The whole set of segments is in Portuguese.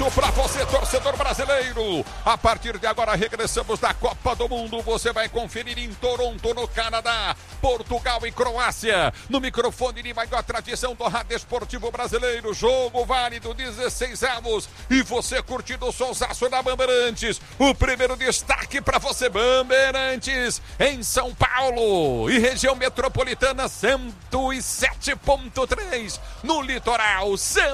abraço pra você, torcedor brasileiro. A partir de agora regressamos da Copa do Mundo. Você vai conferir em Toronto, no Canadá, Portugal e Croácia. No microfone de maior tradição do rádio esportivo brasileiro. Jogo válido, 16 avos. E você curtindo o sonsaço da Bandeirantes. O primeiro destaque pra você, Bandeirantes, em São Paulo e região metropolitana, 107.3. No litoral,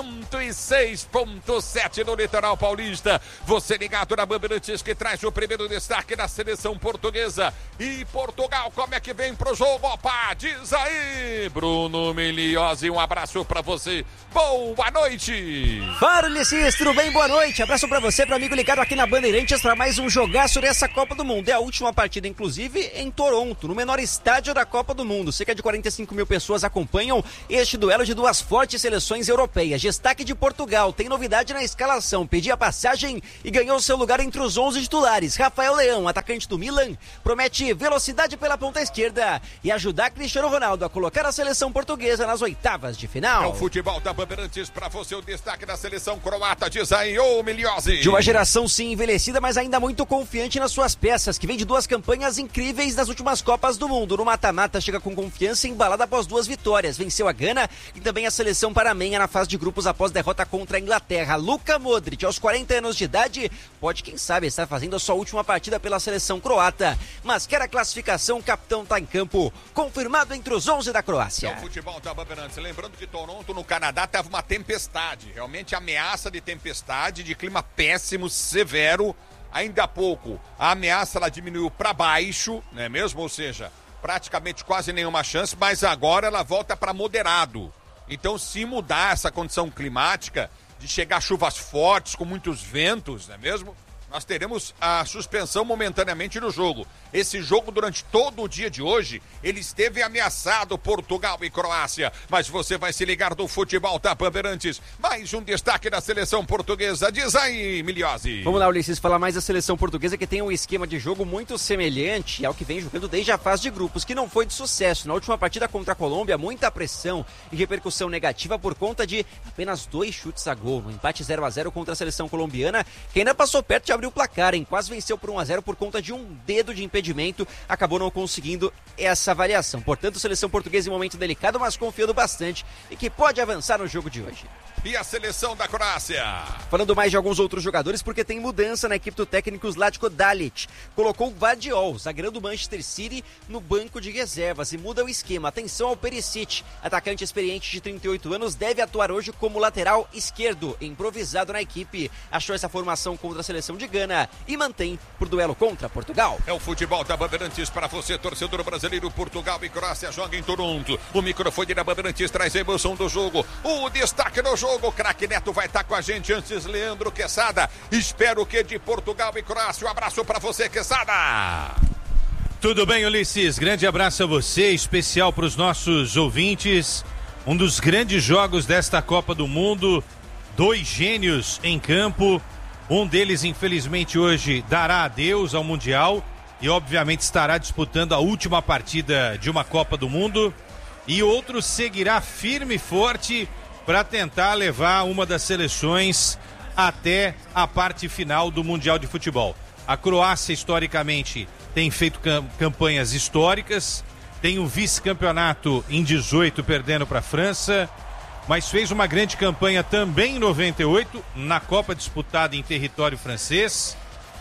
106.7 no litoral paulista. Você ligado na Bandeirantes, que traz o primeiro destaque da seleção portuguesa. E Portugal, como é que vem pro jogo? Opa, diz aí, Bruno Miliozzi, um abraço pra você. Boa noite. Fala, Ulisses, tudo bem? Boa noite. Abraço pra você, pro amigo ligado aqui na Bandeirantes, pra mais um jogaço dessa Copa do Mundo. É a última partida, inclusive, em Toronto, no menor estádio da Copa do Mundo. Cerca de 45 mil pessoas acompanham este duelo de duas fortes seleções europeias. Destaque de Portugal, tem novidade na escalação, pediu a passagem e ganhou seu lugar entre os 11 titulares. Rafael Leão, atacante do Milan, promete velocidade pela ponta esquerda e ajudar Cristiano Ronaldo a colocar a seleção portuguesa nas oitavas de final. É o futebol da Bandeirantes pra você, o destaque da seleção croata, diz aí, ô Miliozzi. De uma geração sim envelhecida, mas ainda muito confiante nas suas peças, que vem de duas campanhas incríveis nas últimas Copas do Mundo. No mata-mata chega com confiança e embalada após duas vitórias. Venceu a Gana e também a seleção panamenha na fase de grupos após derrota contra a Inglaterra. Luka Modric, aos 40 anos de idade, pode, quem sabe, estar fazendo a sua última partida pela seleção croata. Mas quer a classificação, o capitão tá em campo, confirmado entre os 11 da Croácia. É o futebol da Bandeirantes. Lembrando que Toronto, no Canadá, teve uma tempestade. Realmente ameaça de tempestade, de clima péssimo, severo. Ainda há pouco, a ameaça ela diminuiu para baixo, não é mesmo? Ou seja, praticamente quase nenhuma chance, mas agora ela volta para moderado. Então, se mudar essa condição climática, de chegar chuvas fortes, com muitos ventos, não é mesmo? Nós teremos a suspensão momentaneamente no jogo. Esse jogo, durante todo o dia de hoje, ele esteve ameaçado, Portugal e Croácia. Mas você vai se ligar do futebol da Bandeirantes. Mais um destaque da seleção portuguesa. Diz aí, Miliozzi. Vamos lá, Ulisses, falar mais da seleção portuguesa, que tem um esquema de jogo muito semelhante ao que vem jogando desde a fase de grupos, que não foi de sucesso. Na última partida contra a Colômbia, muita pressão e repercussão negativa por conta de apenas 2 chutes a gol. No empate 0-0 contra a seleção colombiana, que ainda passou perto de abrir o placar, hein? Quase venceu por 1-0 por conta de um dedo de impedimento, acabou não conseguindo essa variação. Portanto, seleção portuguesa em momento delicado, mas confiando bastante e que pode avançar no jogo de hoje. E a seleção da Croácia? Falando mais de alguns outros jogadores, porque tem mudança na equipe do técnico Zlatko Dalic. Colocou o Gvardiol, zagueiro do Manchester City, no banco de reservas e muda o esquema. Atenção ao Perisic, atacante experiente de 38 anos, deve atuar hoje como lateral esquerdo, improvisado na equipe. Achou essa formação contra a seleção de Gana e mantém por duelo contra Portugal. É o futebol da Bandeirantes para você, torcedor brasileiro. Portugal e Croácia jogam em Toronto. O microfone da Bandeirantes traz a emoção do jogo. O destaque do jogo. O craque Neto vai estar com a gente antes, Leandro Quesada. Espero que de Portugal e Croácia. Um abraço para você, Quesada. Tudo bem, Ulisses? Grande abraço a você, especial para os nossos ouvintes. Um dos grandes jogos desta Copa do Mundo. 2 gênios em campo. Um deles, infelizmente, hoje dará adeus ao Mundial e, obviamente, estará disputando a última partida de uma Copa do Mundo. E outro seguirá firme e forte para tentar levar uma das seleções até a parte final do Mundial de Futebol. A Croácia, historicamente, tem feito campanhas históricas, tem o vice-campeonato em 18 perdendo para a França, mas fez uma grande campanha também em 98, na Copa disputada em território francês,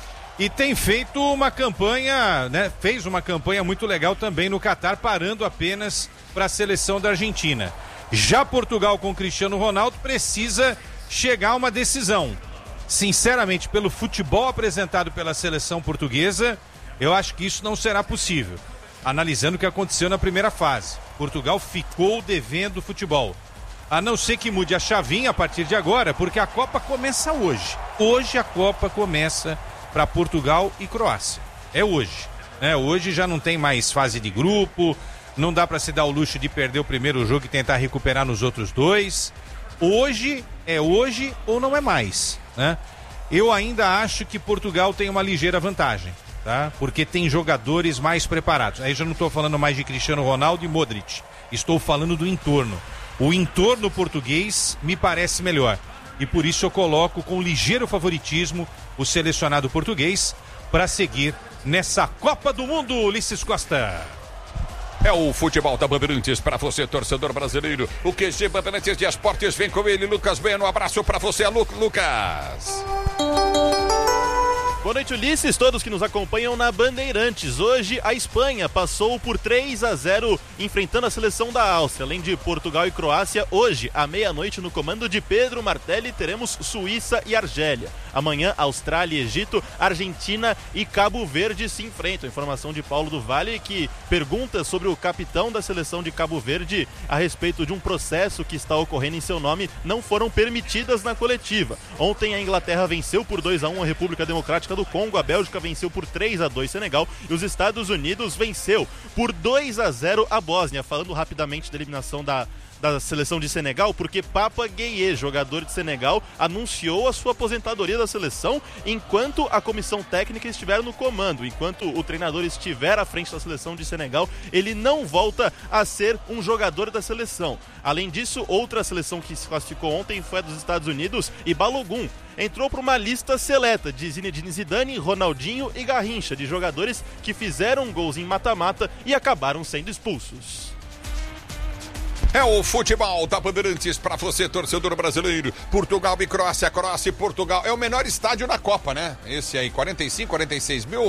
e tem feito uma campanha, né? Fez uma campanha muito legal também no Catar, parando apenas para a seleção da Argentina. Já Portugal com Cristiano Ronaldo precisa chegar a uma decisão. Sinceramente, pelo futebol apresentado pela seleção portuguesa, eu acho que isso não será possível. Analisando o que aconteceu na primeira fase. Portugal ficou devendo futebol. A não ser que mude a chavinha a partir de agora, porque a Copa começa hoje. Hoje a Copa começa para Portugal e Croácia. É hoje, né? Hoje já não tem mais fase de grupo. Não dá para se dar o luxo de perder o primeiro jogo e tentar recuperar nos outros 2. Hoje é hoje ou não é mais, né? Eu ainda acho que Portugal tem uma ligeira vantagem, tá? Porque tem jogadores mais preparados. Aí já não estou falando mais de Cristiano Ronaldo e Modric. Estou falando do entorno. O entorno português me parece melhor. e por isso eu coloco com ligeiro favoritismo o selecionado português para seguir nessa Copa do Mundo, Ulisses Costa. É o futebol da Bandeirantes para você, torcedor brasileiro. O QG Bandeirantes de Esportes vem com ele, Lucas Bueno. Um abraço para você, Lucas. Boa noite, Ulisses, todos que nos acompanham na Bandeirantes. Hoje a Espanha passou por 3-0 enfrentando a seleção da Áustria. Além de Portugal e Croácia, hoje à meia-noite no comando de Pedro Martelli teremos Suíça e Argélia. Amanhã Austrália e Egito, Argentina e Cabo Verde se enfrentam. Informação de Paulo do Valle, que pergunta sobre o capitão da seleção de Cabo Verde a respeito de um processo que está ocorrendo em seu nome não foram permitidas na coletiva. Ontem a Inglaterra venceu por 2-1 a República Democrática do Congo, a Bélgica venceu por 3-2 Senegal e os Estados Unidos venceu por 2-0 a Bósnia. Falando rapidamente da eliminação da seleção de Senegal, porque Papa Gueye, jogador de Senegal, anunciou a sua aposentadoria da seleção enquanto a comissão técnica estiver no comando. Enquanto o treinador estiver à frente da seleção de Senegal, ele não volta a ser um jogador da seleção. Além disso, outra seleção que se classificou ontem foi a dos Estados Unidos, e Balogun entrou para uma lista seleta de Zinedine Zidane, Ronaldinho e Garrincha, de jogadores que fizeram gols em mata-mata e acabaram sendo expulsos. É o futebol da Bandeirantes para você, torcedor brasileiro. Portugal e Croácia, Croácia e Portugal. É o menor estádio da Copa, né? Esse aí, 45, 46 mil,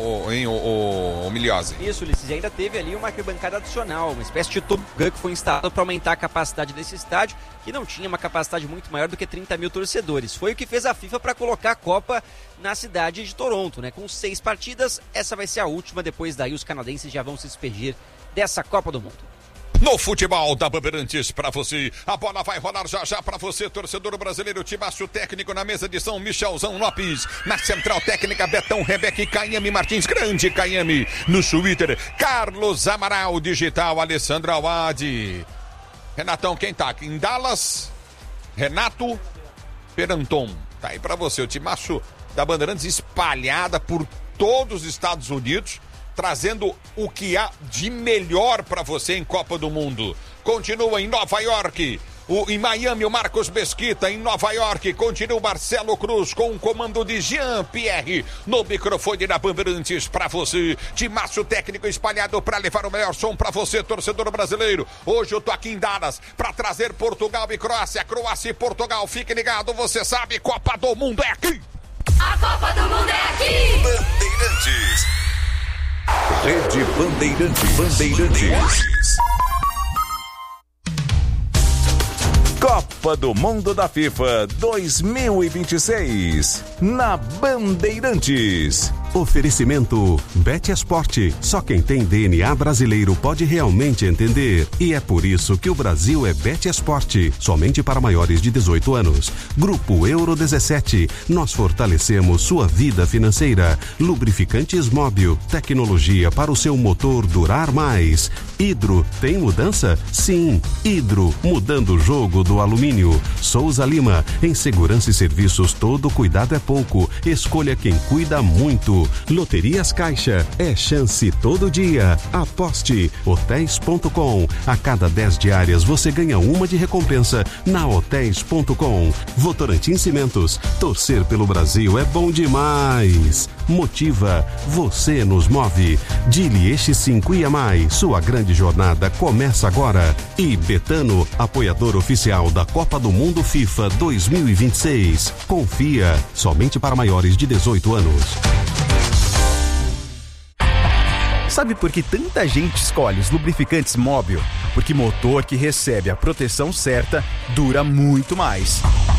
o Miliose? Isso, Ulisses. E ainda teve ali uma arquibancada adicional, uma espécie de tobogã que foi instalado para aumentar a capacidade desse estádio, que não tinha uma capacidade muito maior do que 30 mil torcedores. Foi o que fez a FIFA para colocar a Copa na cidade de Toronto, né? Com 6 partidas, essa vai ser a última. Depois daí os canadenses já vão se despedir dessa Copa do Mundo. No futebol da Bandeirantes para você, a bola vai rolar já para você, torcedor brasileiro. Timaço técnico na mesa de São Michelzão Lopes, na central técnica Betão, Rebeca e Caiame Martins, grande Caiame. No Twitter, Carlos Amaral, digital, Alessandro Awad. Renatão, quem tá aqui em Dallas? Renato Peranton. Tá aí para você, o timaço da Bandeirantes espalhada por todos os Estados Unidos, trazendo o que há de melhor para você em Copa do Mundo. Continua em Nova York, em Miami o Marcos Mesquita, em Nova York continua o Marcelo Cruz com o comando de Jean-Pierre no microfone da Bandeirantes para você. Timaço técnico espalhado para levar o melhor som para você, torcedor brasileiro. Hoje eu tô aqui em Dallas para trazer Portugal e Croácia, Croácia e Portugal. Fique ligado, você sabe, Copa do Mundo é aqui. A Copa do Mundo é aqui. Bandeirantes. Rede Bandeirantes. Copa do Mundo da FIFA 2026 na Bandeirantes. Oferecimento Bet Esporte. Só quem tem DNA brasileiro pode realmente entender. E é por isso que o Brasil é Bet Esporte. Somente para maiores de 18 anos. Grupo Euro 17. Nós fortalecemos sua vida financeira. Lubrificantes Móbil. Tecnologia para o seu motor durar mais. Hidro. Tem mudança? Sim. Hidro. Mudando o jogo do alumínio. Souza Lima. Em segurança e serviços, todo cuidado é pouco. Escolha quem cuida muito. Loterias Caixa, é chance todo dia. Aposte. Hotéis.com. A cada 10 diárias você ganha uma de recompensa na Hotéis.com. Votorantim Cimentos. Torcer pelo Brasil é bom demais. Motiva. Você nos move. Dili X5 IAMAI. Sua grande jornada começa agora. E Betano, apoiador oficial da Copa do Mundo FIFA 2026. Confia. Somente para maiores de 18 anos. Sabe por que tanta gente escolhe os lubrificantes Móbil? Porque motor que recebe a proteção certa dura muito mais.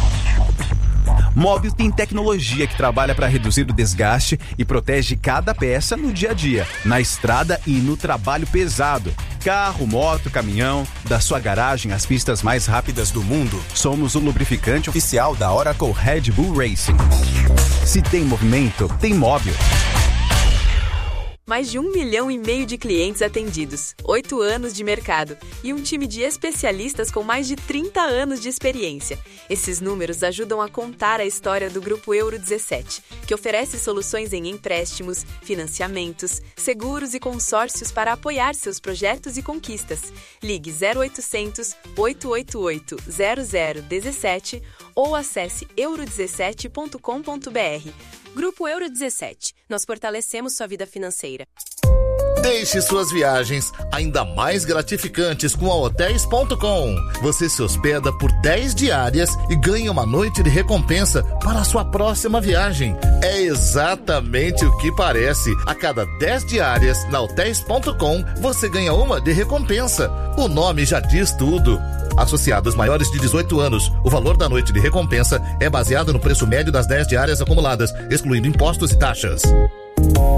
Móbil tem tecnologia que trabalha para reduzir o desgaste e protege cada peça no dia a dia, na estrada e no trabalho pesado. Carro, moto, caminhão, da sua garagem às pistas mais rápidas do mundo, somos o lubrificante oficial da Oracle Red Bull Racing. Se tem movimento, tem Móbil. Mais de 1,5 milhão de clientes atendidos, 8 anos de mercado e um time de especialistas com mais de 30 anos de experiência. Esses números ajudam a contar a história do Grupo Euro 17, que oferece soluções em empréstimos, financiamentos, seguros e consórcios para apoiar seus projetos e conquistas. Ligue 0800 888 0017 ou acesse euro17.com.br. Grupo Euro 17. Nós fortalecemos sua vida financeira. Deixe suas viagens ainda mais gratificantes com a Hotels.com. Você se hospeda por 10 diárias e ganha uma noite de recompensa para a sua próxima viagem. É exatamente o que parece. A cada 10 diárias na Hotels.com, você ganha uma de recompensa. O nome já diz tudo. Associados maiores de 18 anos, o valor da noite de recompensa é baseado no preço médio das 10 diárias acumuladas, excluindo impostos e taxas.